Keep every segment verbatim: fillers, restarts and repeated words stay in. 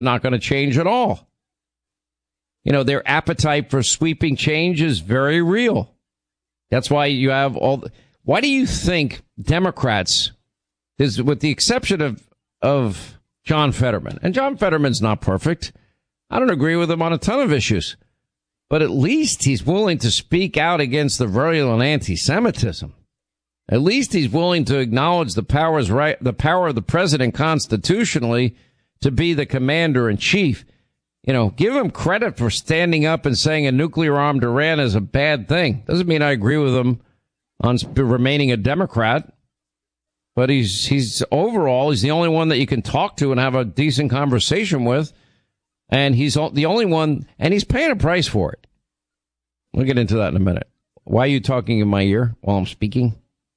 not going to change at all. You know, their appetite for sweeping change is very real. That's why you have all. The, why do you think Democrats, is with the exception of of John Fetterman, and John Fetterman's not perfect. I don't agree with him on a ton of issues, but at least he's willing to speak out against the virulent anti-Semitism. At least he's willing to acknowledge the powers right, the power of the president constitutionally to be the commander in chief. You know, give him credit for standing up and saying a nuclear armed Iran is a bad thing. Doesn't mean I agree with him on remaining a Democrat, but he's he's overall he's the only one that you can talk to and have a decent conversation with. And he's the only one, and he's paying a price for it. We'll get into that in a minute. Why are you talking in my ear while I'm speaking?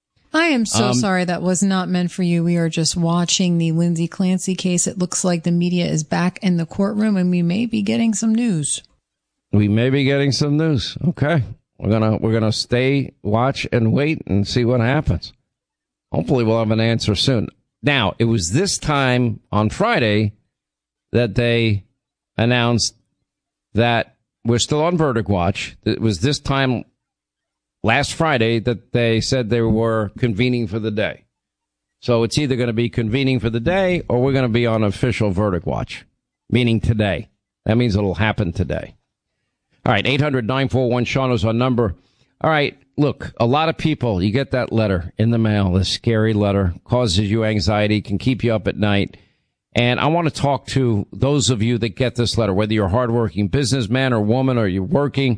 I am so um, sorry. That was not meant for you. We are just watching the Lindsay Clancy case. It looks like the media is back in the courtroom, and we may be getting some news. We may be getting some news. Okay. We're gonna we're gonna stay, watch, and wait and see what happens. Hopefully we'll have an answer soon. Now, it was this time on Friday that they announced that we're still on verdict watch. It was this time last Friday that they said they were convening for the day. So it's either going to be convening for the day or we're going to be on official verdict watch, meaning today. That means it'll happen today. All right, eight hundred nine four one Sean is our number. All right, look, a lot of people, you get that letter in the mail, this scary letter, causes you anxiety, can keep you up at night. And I want to talk to those of you that get this letter, whether you're a hardworking businessman or woman or you're working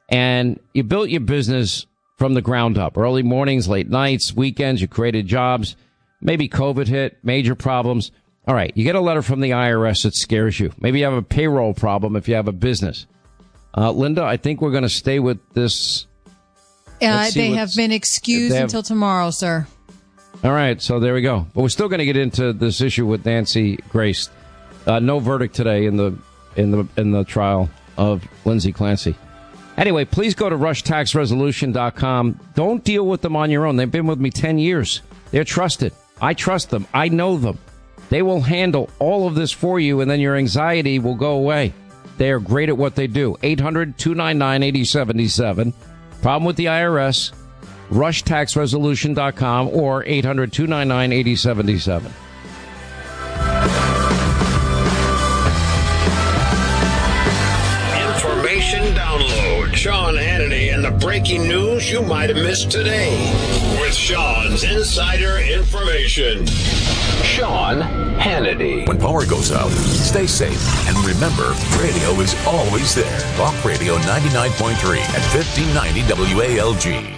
and you built your business from the ground up. Early mornings, late nights, weekends, you created jobs. Maybe COVID hit, major problems. All right, you get a letter from the I R S that scares you. Maybe you have a payroll problem if you have a business. Uh, Linda, I think we're going to stay with this. Uh, they have been excused have, until tomorrow, sir. All right, so there we go. But we're still going to get into this issue with Nancy Grace. Uh, no verdict today in the in the in the trial of Lindsay Clancy. Anyway, please go to rush tax resolution dot com. Don't deal with them on your own. They've been with me ten years. They're trusted. I trust them. I know them. They will handle all of this for you, and then your anxiety will go away. They are great at what they do. eight hundred two nine nine eight oh seven seven. Problem with the I R S? rush tax resolution dot com or eight hundred two nine nine eight oh seven seven. Information download. Sean Hannity and the breaking news you might have missed today. With Sean's Insider Information. Sean Hannity. When power goes out, stay safe. And remember, radio is always there. Talk Radio ninety-nine point three at fifteen ninety W A L G.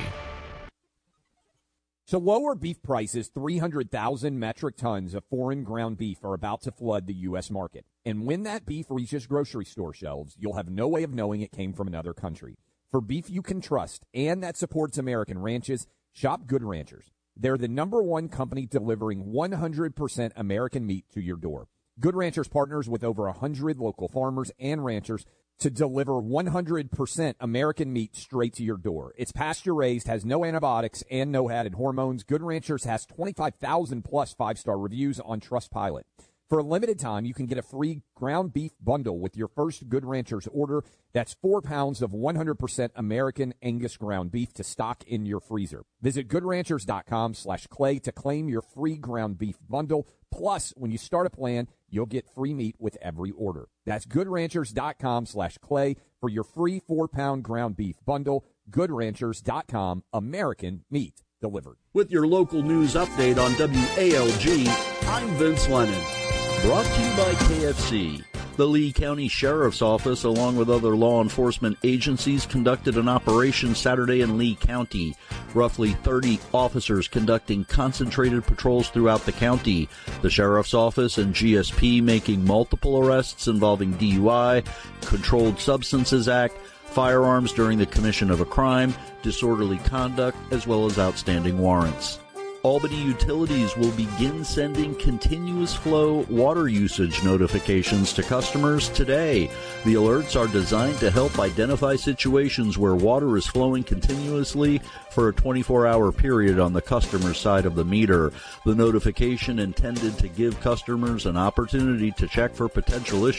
So lower beef prices, three hundred thousand metric tons of foreign ground beef are about to flood the U S market. And when that beef reaches grocery store shelves, you'll have no way of knowing it came from another country. For beef you can trust and that supports American ranches, shop Good Ranchers. They're the number one company delivering one hundred percent American meat to your door. Good Ranchers partners with over one hundred local farmers and ranchers to deliver one hundred percent American meat straight to your door. It's pasture-raised, has no antibiotics, and no added hormones. Good Ranchers has twenty-five thousand plus five-star reviews on Trustpilot. For a limited time, you can get a free ground beef bundle with your first Good Ranchers order. That's four pounds of one hundred percent American Angus ground beef to stock in your freezer. Visit goodranchers.com slash clay to claim your free ground beef bundle. Plus, when you start a plan, you'll get free meat with every order. That's goodranchers.com slash clay for your free four-pound ground beef bundle. good ranchers dot com, American meat delivered. With your local news update on W A L G, I'm Vince Lennon. Brought to you by K F C. The Lee County Sheriff's Office, along with other law enforcement agencies, conducted an operation Saturday in Lee County. Roughly thirty officers conducting concentrated patrols throughout the county. The Sheriff's Office and G S P making multiple arrests involving D U I, Controlled Substances Act, firearms during the commission of a crime, disorderly conduct, as well as outstanding warrants. Albany Utilities will begin sending continuous flow water usage notifications to customers today. The alerts are designed to help identify situations where water is flowing continuously for a twenty-four hour period on the customer side of the meter. The notification intended to give customers an opportunity to check for potential issues